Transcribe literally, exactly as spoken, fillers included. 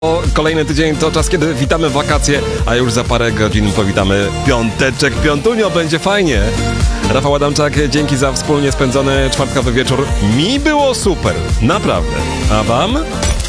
O, kolejny tydzień to czas, kiedy witamy wakacje, a już za parę godzin powitamy piąteczek, piątunio, będzie fajnie. Rafał Adamczak, dzięki za wspólnie spędzony czwartkowy wieczór. Mi było super, naprawdę. A wam?